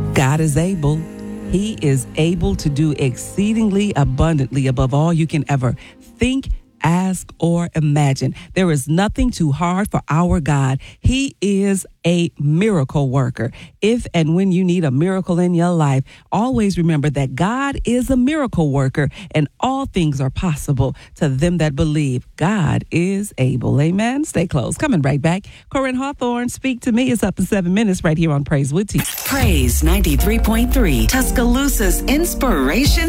God is able. He is able to do exceedingly abundantly above all you can ever think, ask, or imagine. There is nothing too hard for our God. He is a miracle worker. If and when you need a miracle in your life, always remember that God is a miracle worker and all things are possible to them that believe. God is able. Amen. Stay close. Coming right back. Corinne Hawthorne, Speak to Me is up in 7 minutes right here on Praise with T. Praise 93.3, Tuscaloosa's inspiration